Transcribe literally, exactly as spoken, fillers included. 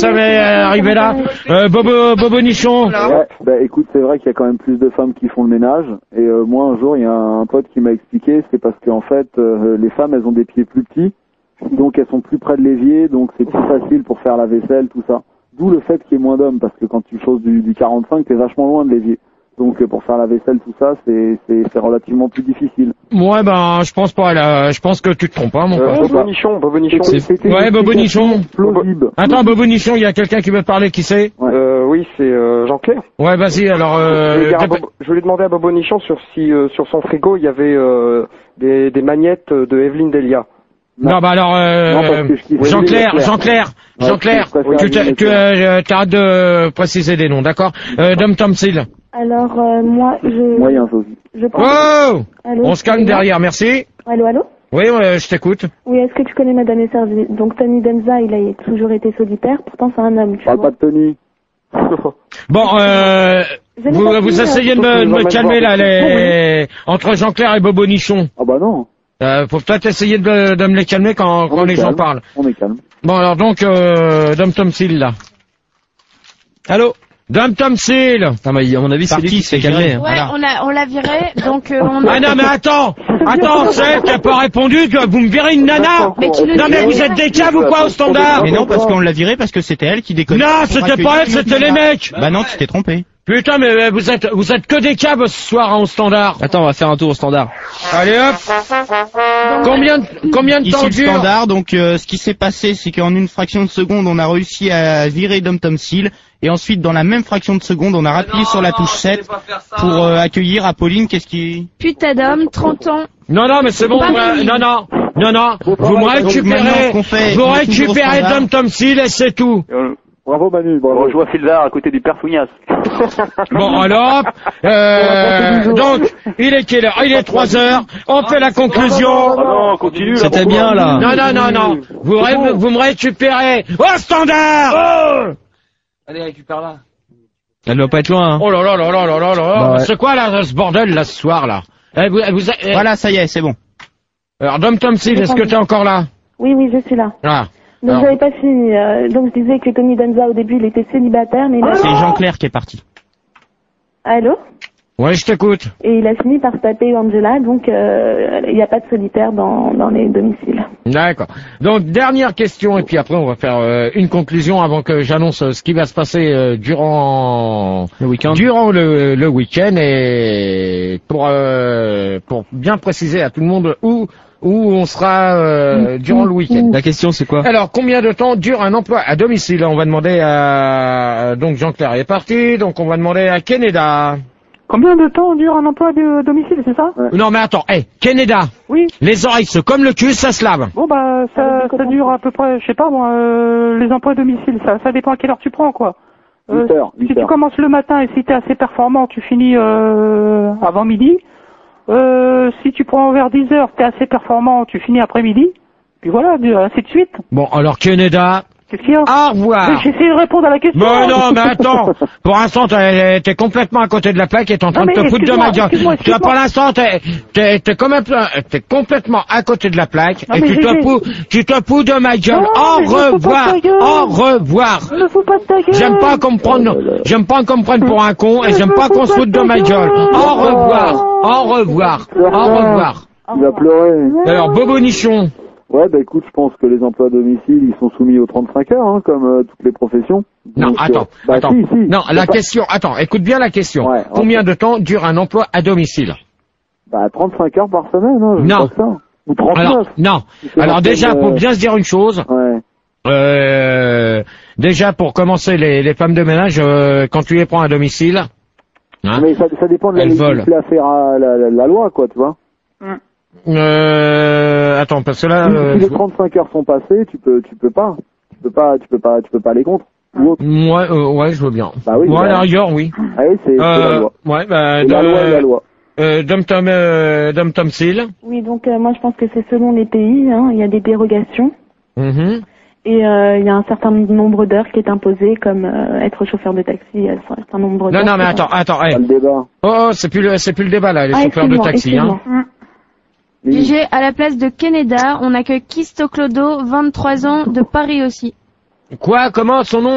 Ça m'est arrivé là. Euh, Bobo, Bobo Nichon. Ouais, bah écoute, c'est vrai qu'il y a quand même plus de femmes qui font le ménage. Et euh, moi, un jour, il y a un pote qui m'a expliqué, c'est parce qu'en fait, euh, les femmes, elles ont des pieds plus petits. Donc elles sont plus près de l'évier, donc c'est plus facile pour faire la vaisselle, tout ça. D'où le fait qu'il y ait moins d'hommes, parce que quand tu choses du, du quarante-cinq, t'es vachement loin de l'évier. Donc euh, pour faire la vaisselle, tout ça, c'est c'est c'est relativement plus difficile. Ouais, ben, je pense pas, là. Je pense que tu te trompes, hein, mon Euh, pote. Bobo Nichon, Bobo Nichon. Ouais, Bobo Nichon. Plausible. Attends, Bobo Nichon, il y a quelqu'un qui veut parler, qui c'est? Ouais. Euh, oui, c'est euh, Jean-Claire. Ouais, vas-y, alors, Je euh... voulais dire à Bobo- je voulais demander à Bobo Nichon sur si euh, sur son frigo il y avait euh, des, des magnettes de Evelyne Delia. Non, bah alors, euh, Non, parce que je kiffe Jean-Claire, Evelyne Jean-Claire, Ouais, Jean-Claire, je préfère tu t'a- Evelyne tu Leclerc. euh, t'arrêtes de préciser des noms, d'accord? Euh, Dom Tomsil. Alors, euh, moi, je... Moyen, ça aussi. je pense... Oh! Allô, On se calme derrière, merci. Allô, allô? Oui, ouais, je t'écoute. Oui, est-ce que tu connais Madame Esservi? Donc, Tony Danza, il a toujours été solitaire, pourtant c'est un homme, tu Parle vois. pas de Tony. Bon, euh, Je n'ai vous, pas vous fini, essayez de surtout me, les de me emmènes calmer, voir. là, les... entre Jean-Claire et Bobo Nichon. Ah bah non, Euh, faut peut-être essayer de, de me les calmer quand, on quand est les gens calme. parlent. On est calme. Bon, alors donc, euh, Dom Tomsil, là. Allô? Dom Tomsil! Non, mais à mon avis, c'est lui qui s'est calmé. Ouais, on l'a, on l'a viré, donc euh, on a... Ah non, mais attends! Attends, c'est qui a pas répondu, que vous me virez une nana! Mais tu le Non, mais dis, vous êtes des caves ou quoi au standard? Mais non, parce qu'on l'a viré parce que c'était elle qui déconnait. Non, c'était pas elle, c'était les mecs! Bah non, tu t'es trompé. Putain, mais euh, vous êtes, vous êtes que des caves ce soir, hein, au standard. Attends, on va faire un tour au standard. Allez hop! Combien de, combien de temps Ici le dure? standard, donc euh, ce qui s'est passé, c'est qu'en une fraction de seconde, on a réussi à virer Dom Tomsil, et ensuite, dans la même fraction de seconde, on a appuyé sur la touche sept pour euh, accueillir Apolline. Qu'est-ce qui... Putain d'homme, trente ans. Non, non, mais c'est bon, Pas euh, fini. non, non, non, non, vous me Donc, maintenant, récupérez, ce qu'on fait, vous il est toujours au récupérez standard. Dom Tomsil et c'est tout. Bravo Manu, bravo. Je vois Sylvain à côté du père Fougnas. Bon, alors, euh, donc, il est quelle heure? Il est trois heures, on fait la conclusion. Ah non, continue. là, C'était pourquoi bien, là. Non, non, non, non, vous, ré- vous me récupérez au standard. Allez, récupère-la. Elle doit pas être loin, hein. Oh là là là là là là là. Bah ouais. C'est quoi là, ce bordel là ce soir là? Eh, vous, vous, eh, Voilà, ça y est, c'est bon. Alors Dom Tomsil, est-ce que t'es encore là? Oui, oui, je suis là. Ah. Donc, Alors. j'avais pas fini. Euh, donc, je disais que Tony Danza, au début, il était célibataire, mais il a... C'est Jean-Claire qui est parti. Allô? Ouais, je t'écoute. Et il a fini par se taper Angela, donc euh, il n'y a pas de solitaire dans, dans les domiciles. D'accord. Donc dernière question et puis après on va faire euh, une conclusion avant que j'annonce euh, ce qui va se passer euh, durant Le week-end. durant le, le week-end et pour euh, pour bien préciser à tout le monde où où on sera euh, durant le week-end. La question, c'est quoi? Alors, combien de temps dure un emploi à domicile? On va demander à... Donc, Jean-Claire est parti, donc on va demander à Keneda. Combien de temps dure un emploi de domicile, c'est ça? Non, mais attends, hé, hey, Keneda. Oui. Les oreilles, c'est comme le cul, ça se lave. Bon bah ça, ça dure à peu près, je sais pas moi, euh, les emplois à domicile, ça, ça dépend à quelle heure tu prends quoi. Euh, huit heures, huit si tu heures. commences le matin et si t'es assez performant, tu finis euh, avant midi. Euh, si tu prends vers dix heures, t'es assez performant, tu finis après-midi. Puis voilà, ainsi de suite. Bon, alors Keneda, Qu'est-ce qu'il y a? au revoir. J'essaie de répondre à la question. Mais non, mais attends. Pour l'instant, t'es t'es complètement à côté de la plaque et t'es en train Non, de te mais foutre de ma gueule. excuse-moi, Tu vois, pour l'instant, t'es t'es t'es quand même t'es complètement à côté de la plaque Non, et mais tu te j'ai- fous tu te fous de ma gueule. Non, Au mais je me fous pas de revoir. ta gueule. Au revoir. Ne fous pas de ta gueule. J'aime pas qu'on me prenne, j'aime pas qu'on me prenne pour un con et Je j'aime me pas fous qu'on se pas foute de de ta ma gueule. gueule. Au revoir. Au revoir. Au revoir. Il va pleurer. Alors, Bobo Nichon. Ouais, bah écoute, je pense que les emplois à domicile, ils sont soumis aux trente-cinq heures, hein, comme euh, toutes les professions. Non, Donc, attends, euh, bah, attends. si, si. Non, la C'est pas- question, attends, écoute bien la question. Ouais, Combien de temps dure un emploi à domicile? Bah trente-cinq heures par semaine, hein, je Non. crois que ça. Ou trente-neuf. Alors, non. C'est Alors la déjà, peine, pour euh, bien se dire une chose, Ouais. euh, déjà pour commencer, les, les femmes de ménage, euh, quand tu les prends à domicile, hein, Mais ça, ça dépend de la Elles volent. législation, la, la, la, la loi, quoi, tu vois. euh, attends, parce que là, Si, euh, si les je- trente-cinq heures sont passées, tu peux, tu peux pas. Tu peux pas, tu peux pas, tu peux pas aller contre. Ou autre. moi, euh, ouais, je veux bien. Bah oui, Ouais, bah- à la rigueur, oui. Ah oui, c'est c'est la Euh, loi. ouais, bah, C'est la de- loi et la loi. euh, Dom Tom, euh, Dom Tom Seal. Oui, donc euh, moi je pense que c'est selon les pays, hein, il y a des dérogations. Mhm. Et euh, il y a un certain nombre d'heures qui est imposé, comme euh, être chauffeur de taxi, il y a un certain nombre d'heures. Non, non, mais qui est attends, attends, hey. Pas le débat. Oh, oh, c'est plus le, c'est plus le débat, là, les Ah, chauffeurs de excuse-moi, taxi, hein. excuse-moi. Oui. G G, à la place de Keneda, on accueille Kisto Clodo, vingt-trois ans, de Paris aussi. Quoi? Comment son nom?